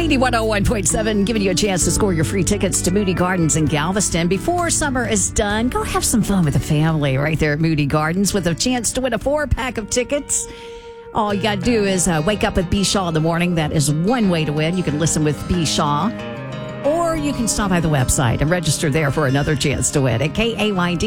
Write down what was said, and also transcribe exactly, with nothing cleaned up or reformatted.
K D one oh one point seven, giving you a chance to score your free tickets to Moody Gardens in Galveston. Before summer is done, go have some fun with the family right there at Moody Gardens with a chance to win a four-pack of tickets. All you got to do is uh, wake up with B. Shaw in the morning. That is one way to win. You can listen with B. Shaw, or you can stop by the website and register there for another chance to win at K A Y D.